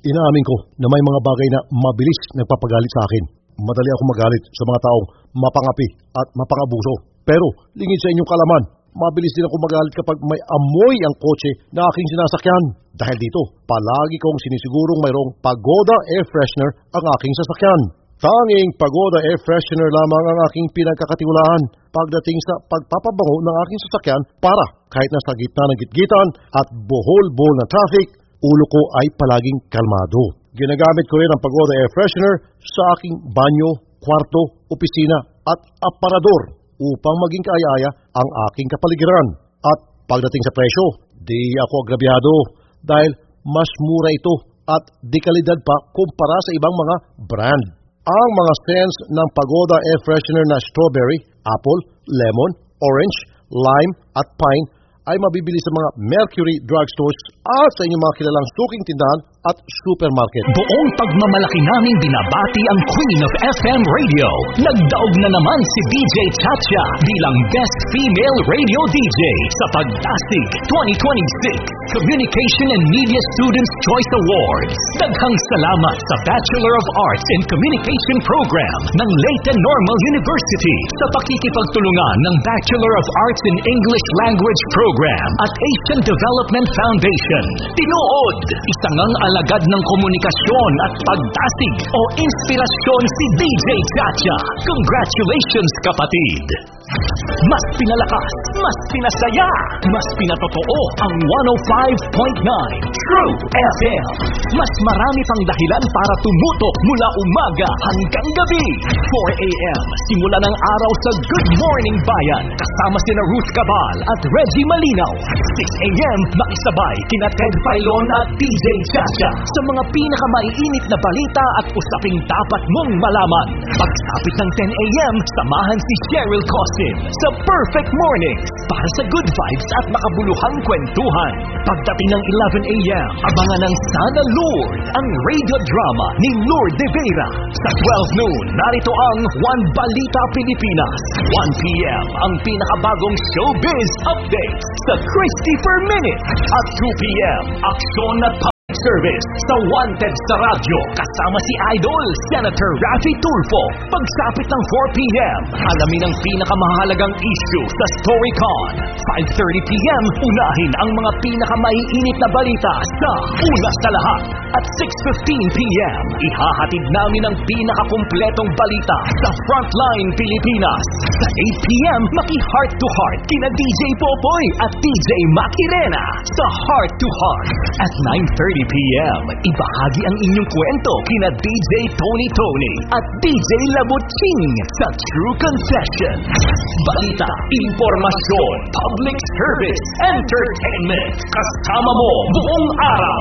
Inaamin ko na may mga bagay na mabilis nagpapagalit sa akin. Madali ako magalit sa mga taong mapangapi at mapangabuso. Pero lingid sa inyong kalaman, mabilis din ako magalit kapag may amoy ang kotse na aking sinasakyan. Dahil dito, palagi kong sinisigurong mayroong Pagoda Air Freshener ang aking sasakyan. Tanging Pagoda Air Freshener lamang ang aking pinagkakatiwalaan pagdating sa pagpapabango ng aking sasakyan para kahit nasa gitna ng gitgitan at buhol-buhol ng traffic, ulo ko ay palaging kalmado. Ginagamit ko rin ang Pagoda Air Freshener sa aking banyo, kwarto, opisina at aparador upang maging kaaya-aya ang aking kapaligiran. At pagdating sa presyo, di ako agrabyado dahil mas mura ito at di kalidad pa kumpara sa ibang mga brand. Ang mga scents ng Pagoda Air Freshener na strawberry, apple, lemon, orange, lime at pine ay mabibili sa mga Mercury drugstores at sa inyong mga kilalang suking tindahan at supermarket. Buong pagmamalaki namin binabati ang Queen of FM Radio. Nagdaog na naman si DJ Chacha bilang Best Female Radio DJ sa Pagtasig 2026 Communication and Media Students Choice Awards. Daghang salamat sa Bachelor of Arts in Communication Program ng Leyte Normal University sa pakikipagtulungan ng Bachelor of Arts in English Language Program at Asian Development Foundation. Tinuod, isangang alagad ng komunikasyon at pagtasig o inspirasyon si DJ Chacha. Congratulations, kapatid! Mas pinalakas, mas pinasaya, mas pinatotoo ang 105.9 True FM. Mas marami pang dahilan para tumutok mula umaga hanggang gabi. 4 a.m. simula ng araw sa Good Morning Bayan kasama sina Ruth Cabal at Reggie Malinaw. 6 a.m. makisabay kina Ted Filon at DJ Chacha sa mga pinakamaiinit na balita at usaping dapat mong malaman. Pagsapit ng 10 a.m. samahan si Cheryl Costa sa Perfect Mornings para sa good vibes at makabuluhang kwentuhan. Pagdating ng 11 a.m., abangan ng Sana Lord, ang radio drama ni Lord De Vera. Sa 12 noon, narito ang One Balita Pilipinas. 1 p.m., ang pinakabagong showbiz updates sa Christy per Minute. At 2 p.m., aksyon at service sa Wanted sa Radyo kasama si Idol Senator Raffy Tulfo. Pagsapit ng 4 p.m., alamin ang pinakamahalagang issue sa StoryCon. 5:30 p.m., unahin ang mga pinakamaiinit na balita sa Una sa Lahat. At 6:15 p.m., ihahatid namin ang pinakakumpletong balita sa Frontline Pilipinas. Sa 8 p.m., maki-heart to heart kina DJ Popoy at DJ Makirena sa Heart to Heart. At 9:30 p.m., ibahagi ang inyong kwento kina DJ Tony at DJ Labuching sa True Confession. Balita, impormasyon, public service, entertainment. Kasama mo buong araw.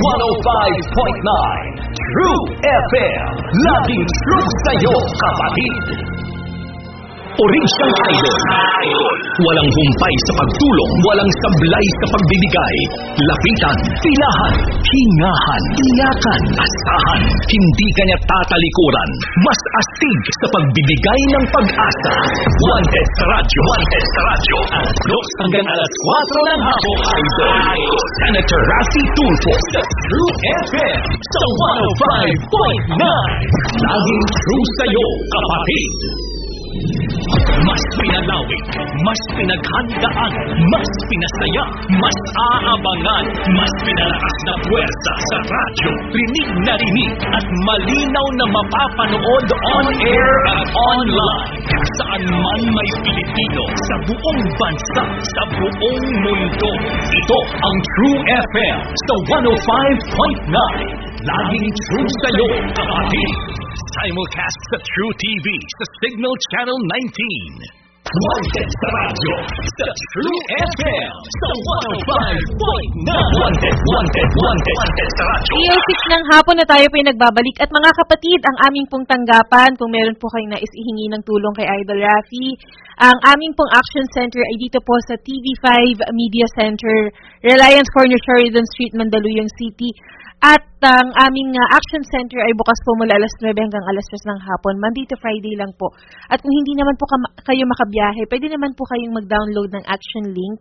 105.9 True FM. Laging true sa'yo, kapatid. Original Idol. Walang humpay sa pagtulong, walang sablay sa pagbibigay. Lapitan, pilahan, hingahan, iyakan, asahan. Hindi kanya tatalikuran. Mas astig sa pagbibigay ng pag-asa. Wanted sa radyo. Wanted sa radyo. Alas 2 hanggang alas 4 ng hapon. Idol. Senator Raffy Tulfo sa True FM sa 105.9. Laging true sa'yo, kapatid. Mas pinalawig, mas pinaghandaan, mas pinasaya, mas aabangan, mas pinalakas na puwersa sa radyo. Rinig na rinig at malinaw na mapapanood on-air at online. Saan man may Pilipino, sa buong bansa, sa buong mundo. Ito ang True FM sa 105.9. Laging true sa'yo, kapatid. Simulcast sa True TV sa Signal Channel 19. Wanted sa radyo sa True FM sa 105.9. Wanted sa radyo. 3:06 ng hapon na tayo po yung nagbabalik. At mga kapatid, ang aming pong tanggapan, kung meron po kayong nais ihingi ng tulong kay Idol Raffy, ang aming pong Action Center ay dito po sa TV5 Media Center, Reliance Corner, Sheridan Street, Mandaluyong City. At ang aming Action Center ay bukas po mula alas 9 hanggang alas 3 ng hapon, Monday to Friday lang po. At kung hindi naman po kayo makabiyahe, pwede naman po kayong mag-download ng Action Link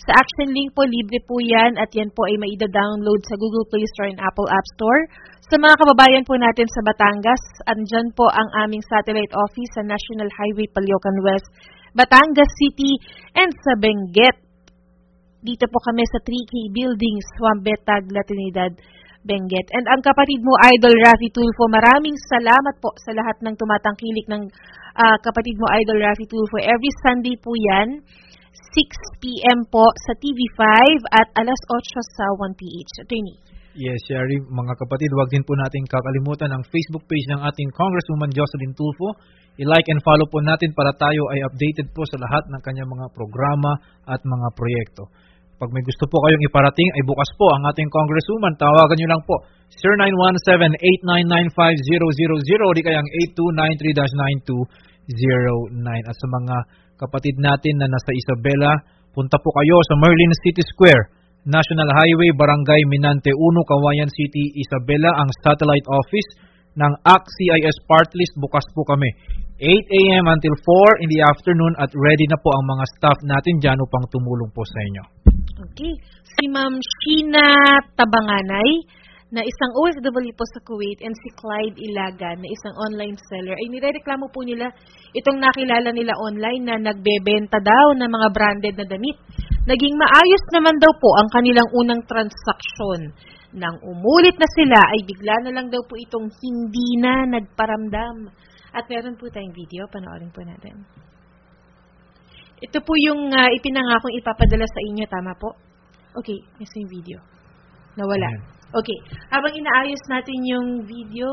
Sa Action Link po, libre po yan at yan po ay maida-download sa Google Play Store and Apple App Store. Sa mga kababayan po natin sa Batangas, andyan po ang aming satellite office sa National Highway Paliocan West, Batangas City, and sa Benguet. Dito po kami sa 3K Building, Swambetag, Latinidad, Benguet. And ang kapatid mo, Idol Raffy Tulfo, maraming salamat po sa lahat ng tumatangkilik ng kapatid mo, Idol Raffy Tulfo. Every Sunday po yan, 6 p.m. po sa TV5 at alas 8 sa 1PH. Attorney. Yes, Sherry, mga kapatid, huwag din po natin kakalimutan ang Facebook page ng ating Congresswoman Jocelyn Tulfo. I-like and follow po natin para tayo ay updated po sa lahat ng kanyang mga programa at mga proyekto. Pag may gusto po kayong iparating, ay bukas po ang ating Congresswoman. Tawagan nyo lang po 0917-899-5000 o di kayang 8293-9209. At sa mga kapatid natin na nasa Isabela, punta po kayo sa Merlin City Square, National Highway, Barangay Minante 1, Kawayan City, Isabela, ang satellite office ng ACT-CIS Part List. Bukas po kami 8 a.m. until 4 in the afternoon at ready na po ang mga staff natin dyan upang tumulong po sa inyo. Okay. Si Ma'am Sheena Tabanganay, na isang OFW po sa Kuwait, and si Clyde Ilagan, na isang online seller, ay nirereklamo po nila itong nakilala nila online na nagbebenta daw ng mga branded na damit. Naging maayos naman daw po ang kanilang unang transaksyon. Nang umulit na sila, ay bigla na lang daw po itong hindi na nagparamdam. At meron po tayong video, panoorin po natin. Ito po yung ipinangakong ipapadala sa inyo, tama po? Okay, ito yung video. Nawala. Okay, habang inaayos natin yung video,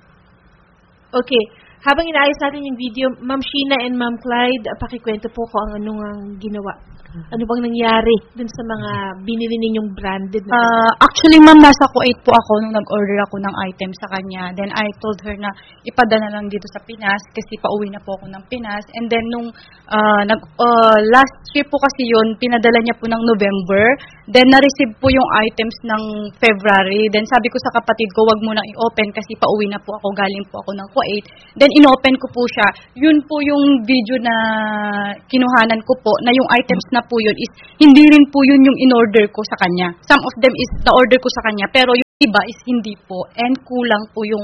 Ma'am Sheena and Ma'am Clyde, pakikwento po ko ang anong ginawa. Ano bang nangyari dun sa mga binili ninyong branded? Actually, ma'am, nasa Kuwait po ako nung nag-order ako ng item sa kanya. Then, I told her na ipadala lang dito sa Pinas kasi pauwi na po ako ng Pinas. And then, nung last trip po kasi yun, pinadala niya po ng November. Then, na-receive po yung items ng February. Then, sabi ko sa kapatid ko, wag mo nang i-open kasi pauwi na po ako, galing po ako ng Kuwait. Then, in-open ko po siya. Yun po yung video na kinuhanan ko po, na yung items na po yun is, hindi rin po yun yung in-order ko sa kanya. Some of them is na-order ko sa kanya, pero yung iba is hindi po. And kulang po yung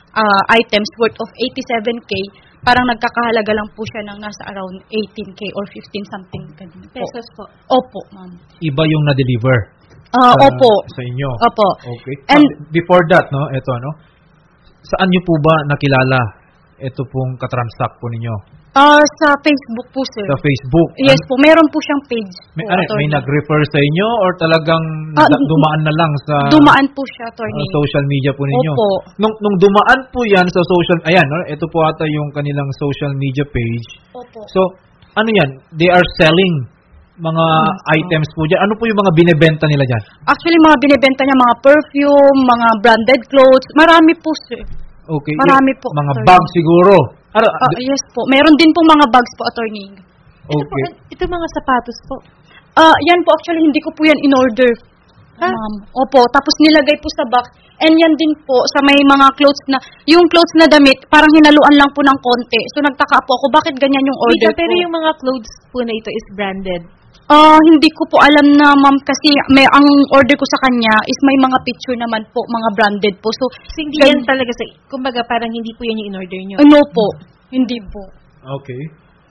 items worth of 87K. Parang nagkakahalaga lang po siya ng nasa around 18K or 15 something pesos po. Opo, ma'am. Iba yung na-deliver opo. sa inyo. Opo. Okay. And before that, no, ito, no, saan nyo po ba nakilala ito pong katransact po ninyo? Sa Facebook po, sir. Sa Facebook? Yes po, meron po siyang page. May nag-refer sa inyo or talagang dumaan na lang sa dumaan po siya, attorney. Social media po ninyo? Opo. Nung dumaan po yan sa social, ayan, no, ito po ata yung kanilang social media page. Opo. So, ano yan? They are selling mga items po dyan. Ano po yung mga binebenta nila dyan? Actually, mga binebenta niya, mga perfume, mga branded clothes, marami po, sir. Okay. Marami po. Mga bag siguro. Yes po. Meron din po mga bags po, attorney. Okay. Ito mga sapatos po. Yan po, actually, hindi ko po yan in-order. Ma'am. Opo, tapos nilagay po sa box. And yan din po, sa may mga clothes na, yung clothes na damit, parang hinaluan lang po ng konti. So, nagtaka po ako, bakit ganyan yung order pero ko? yung mga clothes po na ito is branded. Hindi ko po alam na, ma'am, kasi ang order ko sa kanya is may mga picture naman po, mga branded po. So, hindi yan talaga kumbaga parang hindi po yan yung in-order nyo. No po, hindi po. Okay.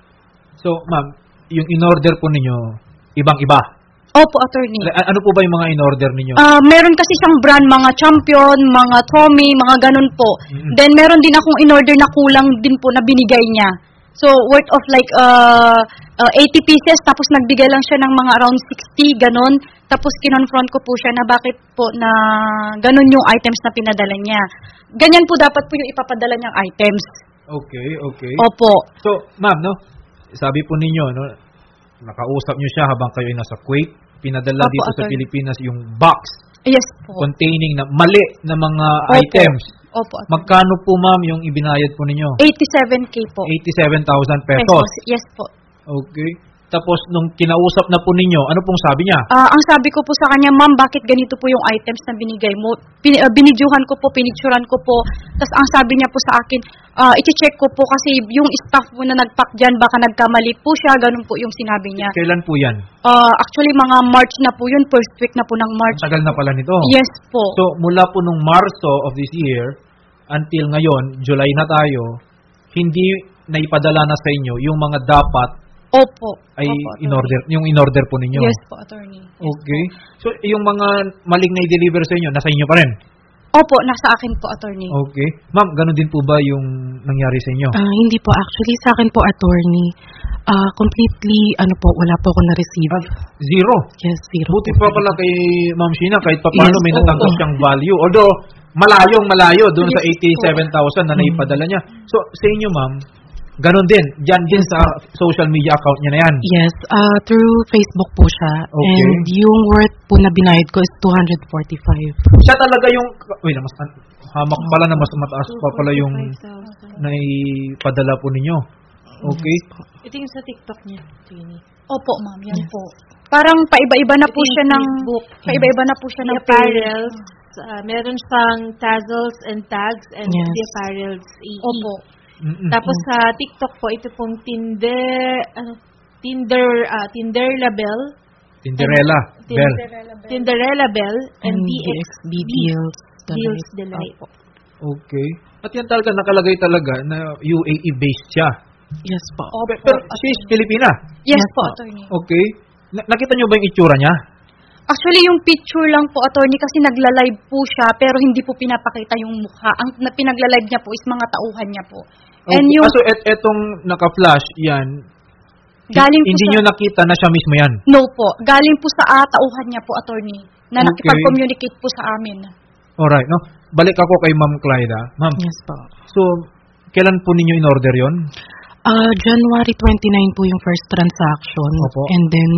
So, ma'am, yung in-order po ninyo, ibang-iba? Opo, attorney. Ano po ba yung mga in-order ninyo? Meron kasi siyang brand, mga Champion, mga Tommy, mga ganun po. Mm-hmm. Then, meron din akong in-order na kulang din po na binigay niya. So, worth of like 80 pieces, tapos nagbigay lang siya ng mga around 60, ganun. Tapos kinonfront ko po siya na bakit po na ganun yung items na pinadala niya. Ganyan po dapat po yung ipapadala niyang items. Okay, okay. Opo. So, ma'am, no, sabi po ninyo, no, nakausap niyo siya habang kayo nasa Kuwait, pinadala Opo, dito sa Pilipinas yung box. Yes po. Containing na mali na mga Opo. items. Opo. Magkano po, ma'am, yung ibinayad po ninyo? 87K po. 87,000 pesos. Yes po. Okay. Tapos nung kinausap na po ninyo, ano pong sabi niya? Ang sabi ko po sa kanya, ma'am, bakit ganito po yung items na binigay mo? Binidyuhan ko po, pinicturan ko po. Tapos ang sabi niya po sa akin, iti-check ko po kasi yung staff mo na nagpack dyan, baka nagkamali po siya, ganun po yung sinabi niya. Kailan po yan? Actually, mga March na po yun, first week na po ng March. Tagal na pala nito. Yes po. So, mula po nung Marso of this year, until ngayon, July na tayo, hindi naipadala na sa inyo yung mga dapat Opo. ay Opo, in-order, yung in-order po ninyo. Yes po, attorney. Yes Okay. Po. So, yung mga maling na i-deliver sa inyo, nasa inyo pa rin? Opo, nasa akin po, attorney. Okay. Ma'am, ganun din po ba yung nangyari sa inyo? Hindi po. Actually, sa akin po, attorney, completely, wala po ako na-receive. Zero? Yes, zero. Buti pa pala kay Ma'am Sheena, kahit pa paano Yes, may natanggap oo. siyang value. Although, malayo doon sa 87,000 na naipadala niya. So, sa inyo, ma'am, ganun din. Diyan din sa social media account niya na yan. Yes, through Facebook po siya. Okay. And yung worth po na binayad ko is 245. Siya talaga yung, mas hamak pala na mas mataas pa pala yung naipadala po ninyo. Okay. Ito yung sa TikTok niya, Trini. Opo, ma'am, yan po. Parang paiba-iba na po siya ng Facebook. paiba-iba na po siya ng Apparels. Meron siyang tassels and tags and Yes. the apparels AE. Opo. Tapos sa TikTok po, ito pong Tinder label. Tinderella. Bell. Tinderella Bell and And DXB Deals. Deals Delight. Okay. At yan talaga nakalagay talaga na UAE-based siya. Yes po. Pero she's Filipina. Yes, Yes po, po. attorney. Okay. Nakita niyo ba yung itsura niya? Actually, yung picture lang po, attorney, kasi nagla-live po siya, pero hindi po pinapakita yung mukha. Ang pinagla-live niya po is mga tauhan niya po. Okay. And yung, So, etong naka-flash, yan, galing po hindi sa, niyo nakita na siya mismo yan? no po, galing po sa tauhan niya po, attorney, na Okay. nakipag-communicate po sa amin. Alright, no? Balik ako kay Ma'am Clyda. Ma'am, Yes po. so, kailan po ninyo in-order yon? January 29 po yung first transaction. Opo. And then,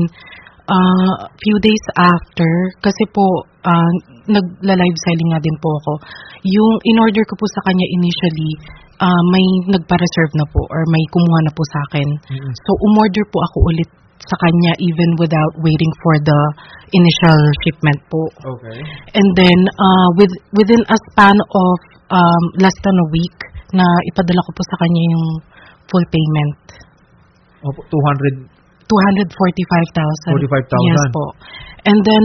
few days after, kasi po, nagla-live selling nga din po ako. Yung in-order ko po sa kanya initially, may nagpa-reserve na po or may kumuha na po sa akin. So, umorder po ako ulit sa kanya even without waiting for the initial shipment po. Okay. And then, within a span of less than a week, na ipadala ko po sa kanya yung full payment. Opo, 200. 245,000. 45,000. Yes po. And then,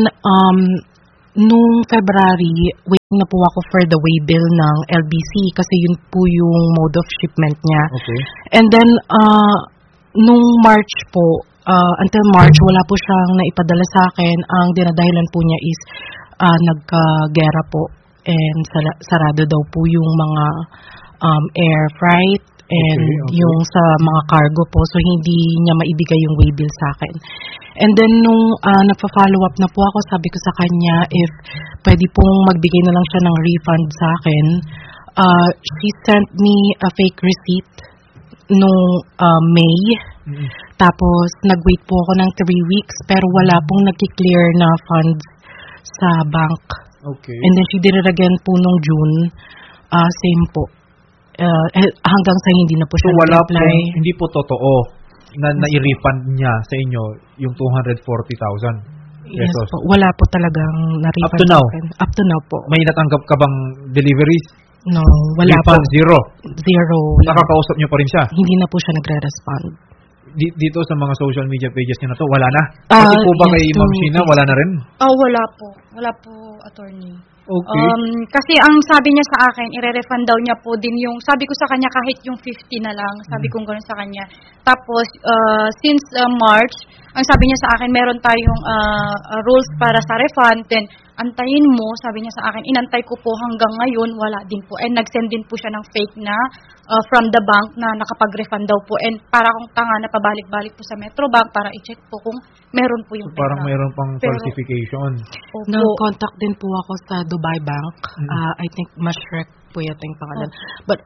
nung February, waiting na po ako for the way bill ng LBC kasi yun po yung mode of shipment niya. Okay. And then, nung March po, until March, wala po siyang naipadala sa akin. Ang dinadahilan po niya is nagka-gera po and sarado daw po yung mga air freight and Okay. yung sa mga cargo po. So, hindi niya maibigay yung way bill sa akin. And then, nung nagpa-follow up na po ako, sabi ko sa kanya if pwede pong magbigay na lang siya ng refund sa akin. She sent me a fake receipt nung May. Tapos, nag-wait po ako ng 3 weeks pero wala pong nag-clear na funds sa bank. Okay. And then, she did it again po nung June. Same po. Hanggang sa hindi na po So, siya wala po, nag-reply. hindi po totoo na nai-refund niya sa inyo yung 240,000 Yes pesos. po. Wala po talagang na-refund Up to sa now? akin. Up to now po. May natanggap ka bang deliveries? No, wala po. Refund zero. Zero. Wala. Nakakausap niyo pa rin siya? Hindi na po siya nagre-respond. Dito sa mga social media pages niya na to, wala na? Pati po ba yes, kay Ma'am to Sheena, wala na rin? Wala po. Wala po, attorney. Okay. Kasi ang sabi niya sa akin, ire-refund daw niya po din yung, sabi ko sa kanya kahit yung 50 na lang, sabi ko gano'n sa kanya. Tapos, since March, ang sabi niya sa akin, meron tayong rules para sa refund, then antayin mo, sabi niya sa akin, inantay ko po hanggang ngayon, wala din po. And nag-send din po siya ng fake na from the bank na nakapag-refund daw po. And para akong tanga na pabalik-balik po sa Metrobank para i-check po kung meron po yung So, parang pera. mayroon pang Pero- falsification. Opo. Nag-contact din po ako sa Dubai Bank. I think Mashrek po yata yung pangalan. But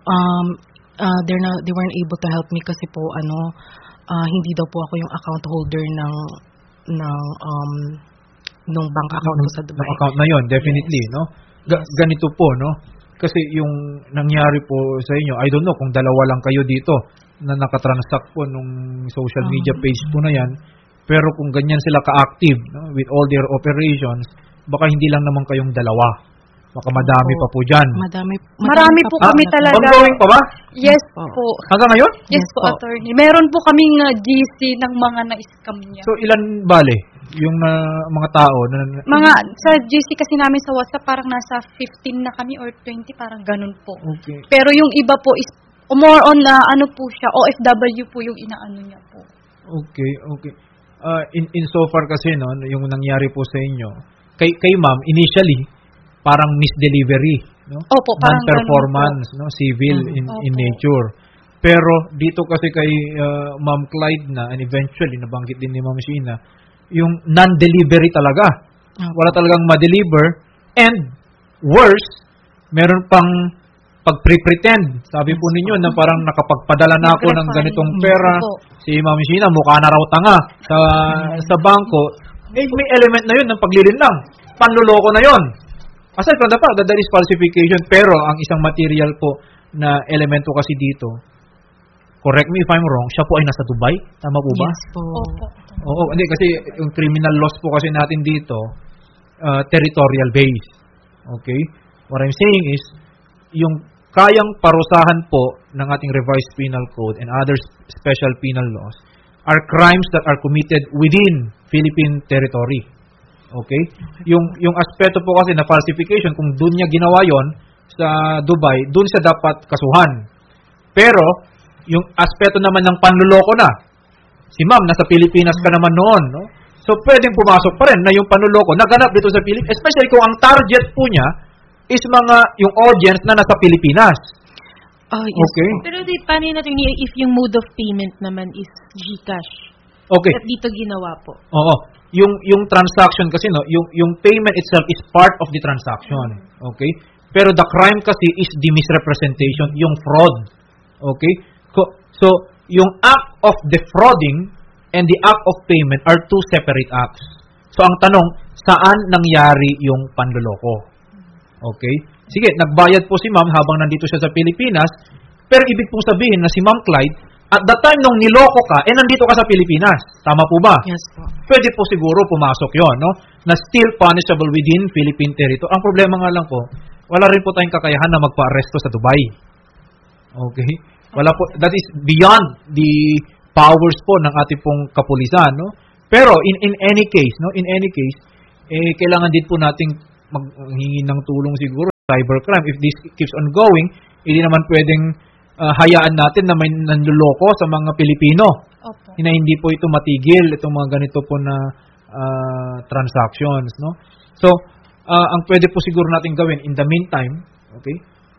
they weren't able to help me kasi po hindi daw po ako yung account holder ng bank account ko sa Dubai. Ng account na yon, definitely, no? Ganito po, no? Kasi yung nangyari po sa inyo, I don't know kung dalawa lang kayo dito, na nakatransact po nung social media page po na yan. Pero kung ganyan sila ka-active, no, with all their operations, baka hindi lang naman kayong dalawa. Baka madami pa po dyan. Marami po kami talaga. Ongoing pa ba? Yes po. Hanggang ngayon? Yes po, attorney. Meron po kaming GC ng mga na-scam niya. So, ilan bale? Yung mga tao na... Sa GC kasi namin sa WhatsApp, parang nasa 15 na kami or 20, parang ganun po. Okay. Pero yung iba po is more on ano po siya, OFW po yung inaano niya po. Okay. In so far kasi, no, yung nangyari po sa inyo, kay ma'am, initially, parang misdelivery, no? Opo, parang non-performance, no, civil in nature. Pero dito kasi kay Ma'am Clyde na, and eventually nabanggit din ni Ma'am Sheena, yung non-delivery talaga. Wala talagang ma-deliver, and worse, meron pang pag-pretend. Sabi po ninyo na parang nakapagpadala na ako ng ganitong pera. Si Ma'am Sheena mukha na raw tanga sa bangko. May element na yun ng paglilinlang. Panluloko na yun. Aside from the fact that there is falsification, pero ang isang material po na elemento kasi dito, correct me if I'm wrong, siya po ay nasa Dubai? Tama po ba? Yes po. Oo, hindi kasi yung criminal laws po kasi natin dito, territorial based. Okay? What I'm saying is, yung kayang parusahan po ng ating revised penal code and other special penal laws are crimes that are committed within Philippine territory. Okay? Yung aspeto po kasi na falsification, kung doon niya ginawa yon sa Dubai, doon siya dapat kasuhan. Pero, yung aspeto naman ng panluloko na, si ma'am, nasa Pilipinas ka naman noon, no? So, pwedeng pumasok pa rin na yung panluloko naganap dito sa Pilipinas, especially kung ang target po niya is yung audience na nasa Pilipinas. Yes. Okay? Pero paano yun natin if yung mode of payment naman is GCash? Okay. At dito ginawa po. Oo. Yung transaction kasi, no, yung payment itself is part of the transaction. Okay? Pero the crime kasi is the misrepresentation, yung fraud. Okay? So, yung act of defrauding and the act of payment are two separate acts. So, ang tanong, saan nangyari yung panloloko? Okay? Sige, nagbayad po si ma'am habang nandito siya sa Pilipinas, pero ibig pong sabihin na si Ma'am Clyde, at the time nung niloko ka, nandito ka sa Pilipinas. Tama po ba? Yes po. Pwede po siguro pumasok yon, no? Na still punishable within Philippine territory. Ang problema nga lang po, wala rin po tayong kakayahan na magpa-aresto sa Dubai. Okay? Wala po, that is beyond the powers po ng ating pong kapulisan, no? Pero in any case, kailangan din po nating maghingi ng tulong siguro sa cybercrime. If this keeps on going, hindi naman pwedeng hayaan natin na may nanluloko sa mga Pilipino. Opo. Na hindi po ito matigil, itong mga ganito po na transactions, no? So, ang pwede po siguro natin gawin in the meantime, okay,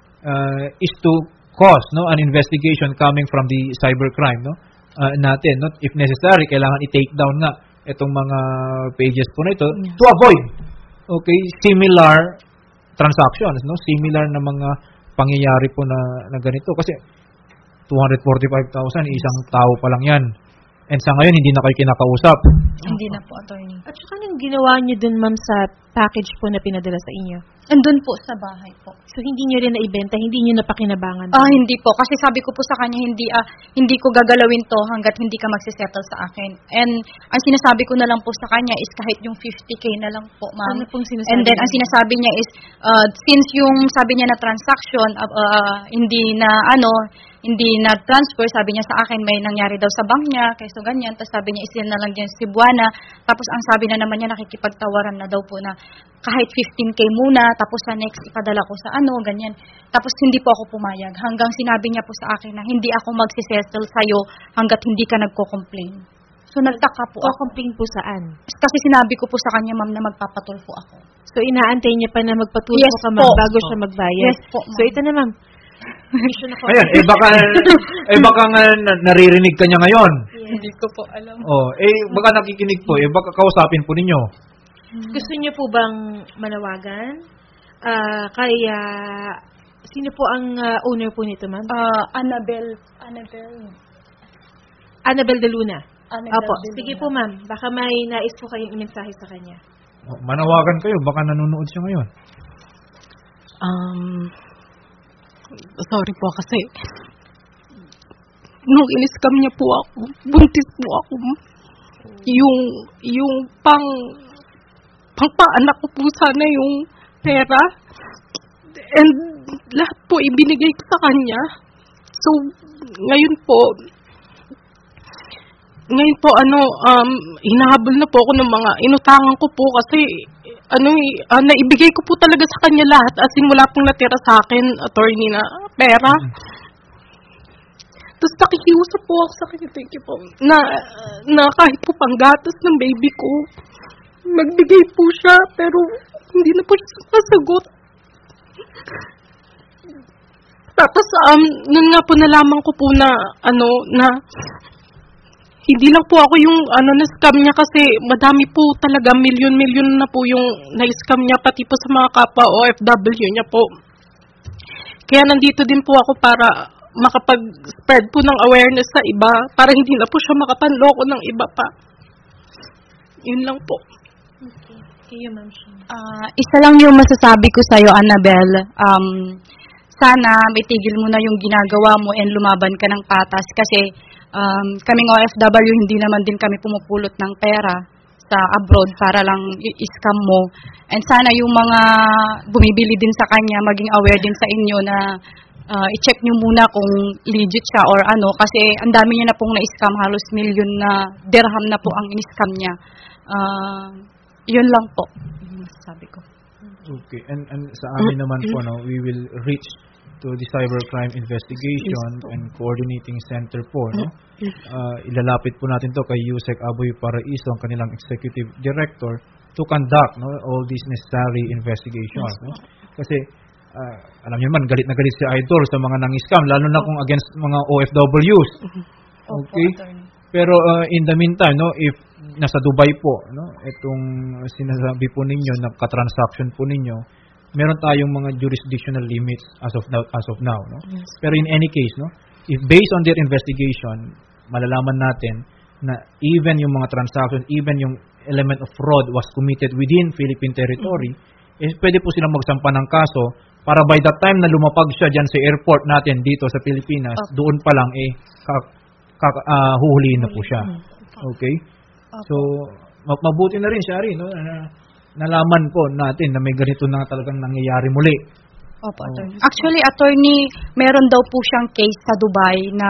is to cause, no, an investigation coming from the cybercrime, no, natin, no? If necessary, kailangan i-take down nga itong mga pages po na ito to avoid, okay, similar transactions, no, similar na mga pangyayari po na ganito. Kasi 245,000, isang tao pa lang yan. And sa ngayon, hindi na kayo kinakausap. Hindi na po, attorney. At saka nang ginawa niyo dun, ma'am, sa package po na pinadala sa inyo? Andun po sa bahay po. So, hindi niyo rin naibenta, hindi niyo napakinabangan? Hindi po. Kasi sabi ko po sa kanya, hindi ko gagalawin to hanggat hindi ka magsisettle sa akin. And ang sinasabi ko na lang po sa kanya is kahit yung 50K na lang po, ma'am. Ano pong sinasabi And then, niya? ang sinasabi niya is, since yung sabi niya na transaction, hindi na transfer, sabi niya sa akin, may nangyari daw sa bank niya, kaya so ganyan. Tapos sabi niya, isin na lang dyan si Buwana. Tapos ang sabi na naman niya, nakikipagtawaran na daw po na kahit 15K muna, tapos sa next, ipadala ko sa ganyan. Tapos hindi po ako pumayag. Hanggang sinabi niya po sa akin na hindi ako magsisettle sa'yo hanggat hindi ka nagko-complain. So nagtaka po ako. complain po saan? Kasi sinabi ko po sa kanya, ma'am, na magpapatulfo ako. So, inaantay niya pa na magpatulpo Yes ka, ma'am, po. bago siya magbayad? Yes po, ma'am. So, ito na, ma'am. Ayan, baka nga naririnig ka niya ngayon. Hindi ko po alam. Baka nakikinig po, baka kausapin po ninyo. Gusto niyo po bang manawagan? Kaya, sino po ang owner po nito, ma'am? Annabel De Luna. Opo, De sige Luna. po, ma'am. Baka may nais po kayong imensahe sa kanya. Manawagan kayo, baka nanonood siya ngayon. Sorry po kasi nung in-scam niya po ako, buntis po ako. Yung pangpaanak ko po sana yung pera. And lahat po ibinigay ko sa kanya. So, ngayon po, hinahabol na po ako ng mga inutangan ko po kasi, naibigay ko po talaga sa kanya lahat as in wala pong natira sa akin, attorney, na pera. Tapos nakikiusap po ako sa kanya, thank you po, na kahit po panggatas ng baby ko, magbigay po siya, pero hindi na po siya sumasagot. Tapos, nun nga po nalaman ko po na hindi lang po ako yung na-scam niya kasi madami po talaga, milyon-milyon na po yung na-scam niya, pati po sa mga kapwa OFW niya po. Kaya nandito din po ako para makapag-spread po ng awareness sa iba, para hindi na po siya makapanloko ng iba pa. Yun lang po. Okay, Ma'am Sheena. Isa lang yung masasabi ko sa'yo, Annabelle. Sana may tigil mo na yung ginagawa mo and lumaban ka ng patas kasi kaming OFW, hindi naman din kami pumupulot ng pera sa abroad para lang i-scam mo. And sana yung mga bumibili din sa kanya, maging aware din sa inyo na i-check nyo muna kung legit siya or kasi ang dami niya na pong na-scam, halos milyon na dirham na po ang in-scam niya. Yun lang po yung sabi ko. Okay, and sa amin naman po, we will reach to the Cybercrime Investigation and Coordinating Center po, ilalapit po natin to kay Yusek Aboy Paraiso, ang kanilang Executive Director, to conduct all these necessary investigations. Kasi alam niyo man, galit na galit si Idol sa mga nang-scam, lalo na kung against mga OFWs. Okay? Pero in the meantime, if nasa Dubai po, itong sinasabi po ninyo, na katransaction po ninyo, meron tayong mga jurisdictional limits as of now. Yes. Pero in any case, if based on their investigation, malalaman natin na even yung mga transactions, even yung element of fraud was committed within Philippine territory, pwede po silang magsampa ng kaso para by the time na lumapag siya dyan sa airport natin dito sa Pilipinas, doon pa lang huhulihin na po siya. Okay? So, mabuti na rin siya rin, nalaman po natin na may ganito na talagang nangyayari muli. Opo, attorney. Actually, attorney, meron daw po siyang case sa Dubai na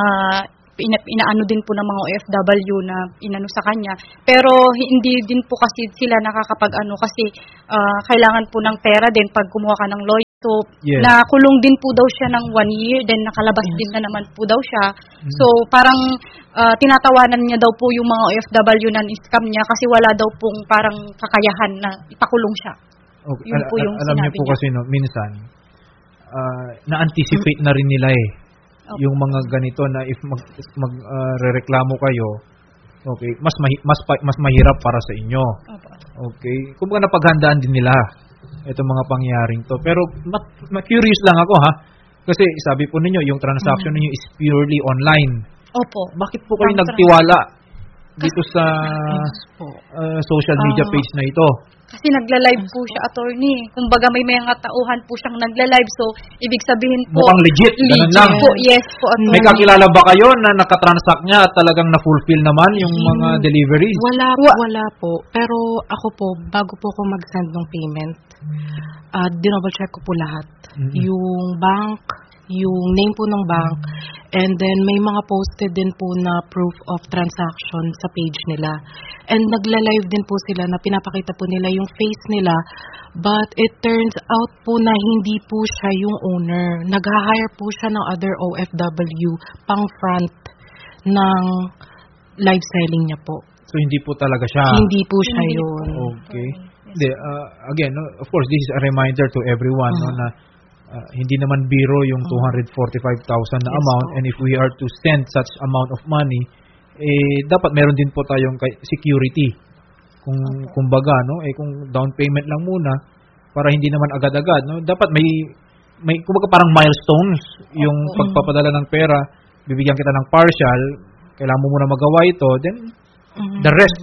inaano din po ng mga OFW na inano sa kanya. Pero hindi din po kasi sila nakakapag-ano kasi kailangan po ng pera din pag kumuha ka ng lawyer. So, nakulong din po daw siya ng 1 year, then nakalabas din na naman po daw siya. So, parang tinatawanan niya daw po yung mga OFW na scam niya kasi wala daw pong parang kakayahan na ipakulong siya. Okay. Yun po yung alam niyo po niya. Kasi minsan, na-anticipate na rin nila yung mga ganito na if magrereklamo kayo, okay, mas mahirap para sa inyo. Okay? Kumbaga napaghandaan din nila itong mga pangyaring to. Pero curious lang ako kasi sabi po ninyo yung transaction ninyo is purely online. Opo. Bakit po kayo nagtiwala dito sa social media page na ito? Kasi nagla-live po siya, attorney. Kumbaga may mga tauhan po siyang nagla-live. So, ibig sabihin po, mukhang legit ganun lang. Po, yes po, attorney. May kakilala ba kayo na nakatransact niya at talagang na-fulfill naman yung mga deliveries? Wala po. Pero ako po, bago po ako mag-send ng payment, dinouble check ko po lahat. Yung bank, yung name po ng bank, and then may mga posted din po na proof of transaction sa page nila. And nagla-live din po sila na pinapakita po nila yung face nila, but it turns out po na hindi po siya yung owner. Nag-hire po siya ng other OFW pang front ng live selling niya po. So hindi po talaga siya? Hindi po siya yun. Okay. Again, of course, this is a reminder to everyone na hindi naman biro yung 245,000 na amount, and if we are to send such amount of money, dapat meron din po tayong security. Kumbaga, kung down payment lang muna para hindi naman agad-agad, dapat may kumbaga parang milestones yung pagpapadala ng pera. Bibigyan kita ng partial, kailangan mo muna magawa ito, then the rest.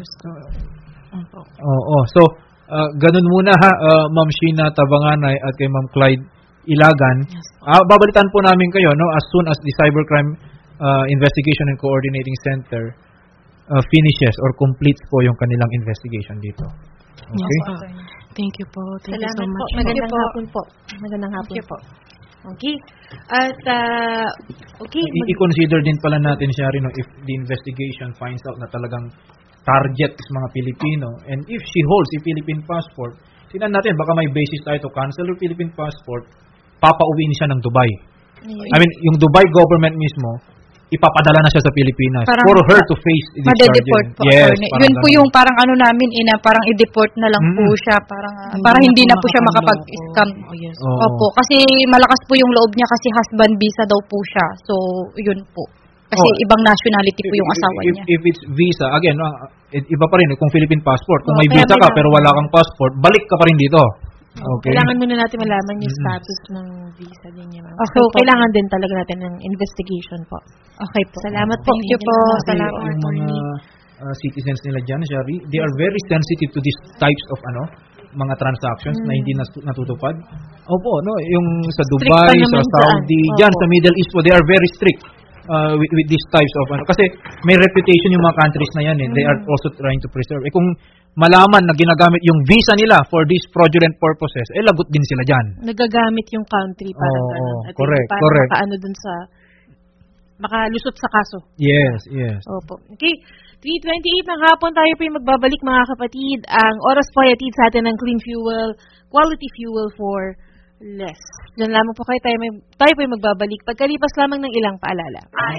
So ganun muna Ma'am Sheena Tabanganay at kay Ma'am Clyde Ilagan. Babalitan po namin kayo as soon as the Cybercrime Investigation and Coordinating Center finishes or completes po yung kanilang investigation dito. Okay? Yes, thank you po. Thank you so Salamat much. po. Magandang hapon po. Magandang hapon po. Okay. At, okay. I-consider din pala natin, Shari, no, if the investigation finds out na talagang target is mga Pilipino, and if she holds a Philippine passport, tingnan natin, baka may basis tayo to cancel her Philippine passport, papauwiin siya ng Dubai. I mean, yung Dubai government mismo, ipapadala na siya sa Pilipinas Parang for her to face these Made-deport charges. po. Yes, Yun po yung parang ano namin, parang i-deport na lang po siya. Para hindi na po siya makapag-scam. Oh, yes. Opo, kasi malakas po yung loob niya kasi husband visa daw po siya. So, yun po. Kasi ibang nationality po yung asawa niya. If it's visa, again, iba pa rin kung Philippine passport. Kung may kaya visa ka pero wala kang passport, balik ka pa rin dito. Okay. Kailangan muna natin malaman yung status ng visa din niya. Okay So, po. kailangan din talaga natin ng investigation po. Okay po. Salamat po. Thank you po. Salamat. Yung mga citizens nila dyan, Shari, they are very sensitive to these types of mga transactions na hindi natutupad. Opo, no, yung sa Dubai, pa sa naman Saudi, dyan. dyan sa Middle East po, they are very strict with these types of kasi may reputation yung mga countries na yan they are also trying to preserve. Kung malaman na ginagamit yung visa nila for these fraudulent purposes, lagot din sila dyan. Nagagamit yung country parang ganun. At correct, parang correct. makaano dun sa makalusot sa kaso. Yes, yes. Opo. Okay. 3:28 ng hapon tayo po yung magbabalik mga kapatid. Ang oras po ay atid sa atin ng clean fuel, quality fuel for less. Diyan lamang po kayo tayo po yung magbabalik pagkalipas lamang ng ilang paalala.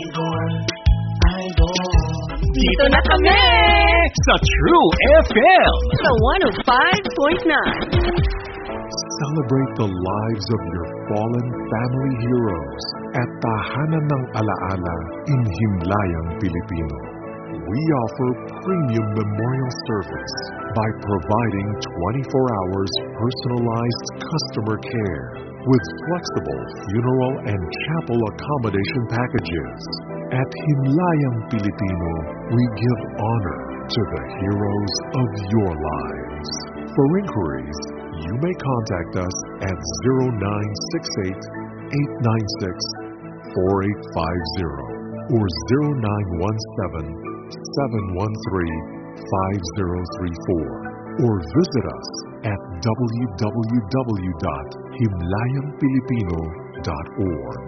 Dito na kami sa True FM sa 105.9. Celebrate the lives of your fallen family heroes at Tahanan ng Alaala in Himlayang, Pilipino. We offer premium memorial service by providing 24 hours personalized customer care with flexible funeral and chapel accommodation packages. At Himlayang Pilipino, we give honor to the heroes of your lives. For inquiries, you may contact us at 0968-896-4850 or 0917-713-5034 or visit us at www.himlayangpilipino.org.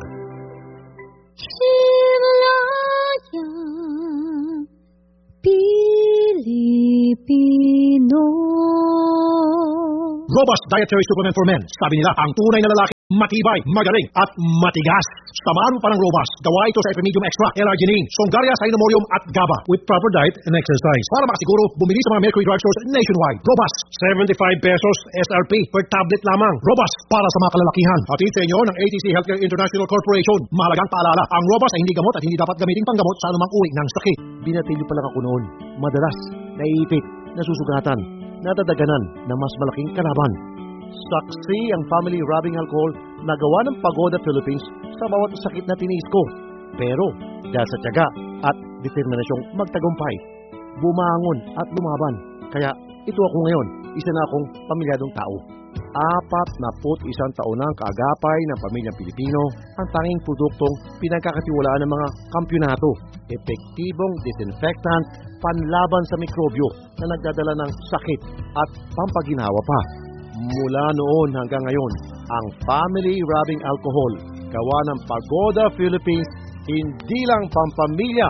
Robust Dietary Supplement for Men. Sabi nila, ang tunay na lalaki, matibay, magaling, at matigas. Samahan mo pa ng Robust. Gawa ito sa Epimedium Extra, L-Arginine, Songaria Cynomorium at GABA with proper diet and exercise. Para makasiguro, bumili sa mga Mercury Drugstores nationwide. Robust, 75 pesos SRP per tablet lamang. Robust, para sa mga kalalakihan. Hatid sa inyo ng ATC Healthcare International Corporation. Mahalagang paalala, ang Robust ay hindi gamot at hindi dapat gamitin panggamot sa anumang uri ng sakit. Binatilyo pa lang ako noon. Madalas, naiipit, nasusugatan, nadadaganan ng mas malaking kalaban. Saksi ang family rubbing alcohol na gawa ng Pagoda Philippines sa bawat sakit na tiniis ko. Pero dahil sa tiyaga at determinasyong magtagumpay, bumangon at lumaban. Kaya ito ako ngayon, isa na akong pamilyadong tao. 41 taon na ang kaagapay ng pamilyang Pilipino, ang tanging produktong pinagkakatiwalaan ng mga kampyonato. Epektibong disinfectant, panlaban sa mikrobyo na nagdadala ng sakit at pampaginawa pa. Mula noon hanggang ngayon, ang family rubbing alcohol, gawa ng Pagoda Philippines, hindi lang pampamilya,